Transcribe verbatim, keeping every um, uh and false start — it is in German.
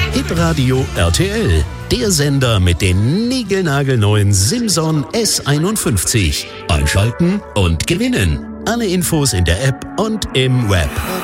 Hitradio R T L, der Sender mit dem niegelnagelneuen Simson S einundfünfzig. Einschalten und gewinnen. Alle Infos in der App und im Web.